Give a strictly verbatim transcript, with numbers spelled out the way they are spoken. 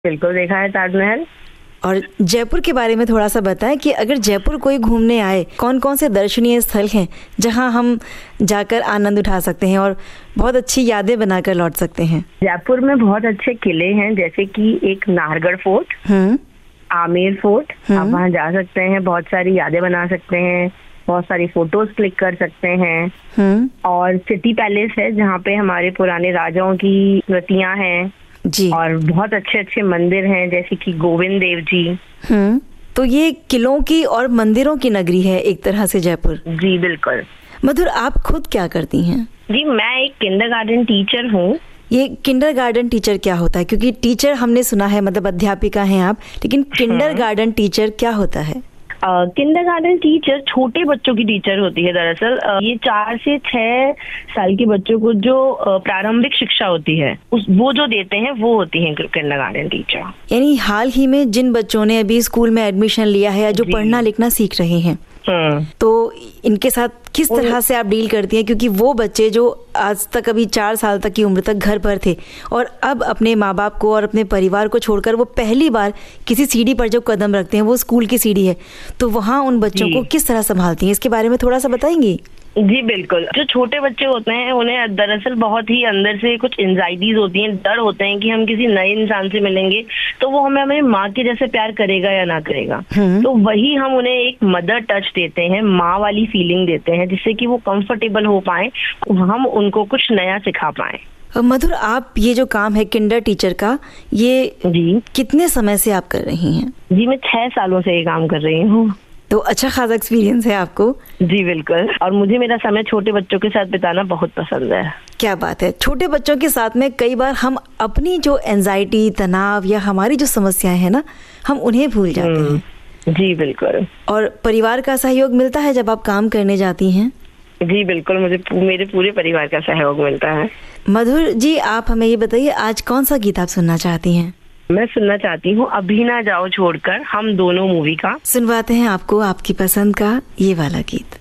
बिल्कुल देखा है ताजमहल। और जयपुर के बारे में थोड़ा सा बताएं कि अगर जयपुर कोई घूमने आए, कौन कौन से दर्शनीय स्थल हैं जहां हम जाकर आनंद उठा सकते हैं और बहुत अच्छी यादें बनाकर लौट सकते हैं। जयपुर में बहुत अच्छे किले हैं, जैसे कि एक नाहरगढ़ फोर्ट, हम्म आमेर फोर्ट। आप वहाँ जा सकते हैं, बहुत सारी यादें बना सकते हैं, बहुत सारी फोटोज क्लिक कर सकते हैं। हम्म और सिटी पैलेस है जहाँ पे हमारे पुराने राजाओं की स्मृतियाँ हैं जी। और बहुत अच्छे अच्छे मंदिर हैं, जैसे कि गोविंद देव जी। हम्म तो ये किलों की और मंदिरों की नगरी है एक तरह से जयपुर। जी बिल्कुल। मधुर, आप खुद क्या करती हैं? जी मैं एक किंडरगार्टन टीचर हूँ। ये किंडरगार्टन टीचर क्या होता है? क्योंकि टीचर हमने सुना है, मतलब अध्यापिका हैं आप, लेकिन किंडरगार्टन टीचर क्या होता है? किंडरगार्टन टीचर छोटे बच्चों की टीचर होती है। दरअसल uh, ये चार से छह साल के बच्चों को जो uh, प्रारंभिक शिक्षा होती है उस वो जो देते हैं वो होती है किंडरगार्टन टीचर। यानी हाल ही में जिन बच्चों ने अभी स्कूल में एडमिशन लिया है या जो पढ़ना लिखना सीख रहे हैं, तो इनके साथ किस तरह से आप डील करती हैं? क्योंकि वो बच्चे जो आज तक अभी चार साल तक की उम्र तक घर पर थे और अब अपने माँ बाप को और अपने परिवार को छोड़कर वो पहली बार किसी सीढ़ी पर जो कदम रखते हैं वो स्कूल की सीढ़ी है, तो वहाँ उन बच्चों को किस तरह संभालती हैं, इसके बारे में थोड़ा सा बताएंगी? जी बिल्कुल। जो छोटे बच्चे होते हैं उन्हें दरअसल बहुत ही अंदर से कुछ एंजाइटीज होती हैं, डर होते हैं कि हम किसी नए इंसान से मिलेंगे तो वो हमें हमारी माँ के जैसे प्यार करेगा या ना करेगा। तो वही हम उन्हें एक मदर टच देते हैं, माँ वाली फीलिंग देते हैं, जिससे कि वो कंफर्टेबल हो पाए, हम उनको कुछ नया सिखा पाए। मधुर, आप ये जो काम है किंडर टीचर का, ये जी कितने समय से आप कर रही हैं? जी मैं छह सालों से ये काम कर रही हूँ। तो अच्छा खासा एक्सपीरियंस है आपको। जी बिल्कुल। और मुझे मेरा समय छोटे बच्चों के साथ बिताना बहुत पसंद है। क्या बात है। छोटे बच्चों के साथ में कई बार हम अपनी जो एंजाइटी, तनाव या हमारी जो समस्याएं हैं ना, हम उन्हें भूल जाते हैं। जी बिल्कुल। और परिवार का सहयोग मिलता है जब आप काम करने जाती हैं? जी बिल्कुल, मुझे मेरे पूरे परिवार का सहयोग मिलता है। मधुर जी, आप हमें ये बताइए, आज कौन सा गीत आप सुनना चाहती हैं? मैं सुनना चाहती हूँ अभी ना जाओ छोड़कर, हम दोनों मूवी का। सुनवाते हैं आपको आपकी पसंद का ये वाला गीत।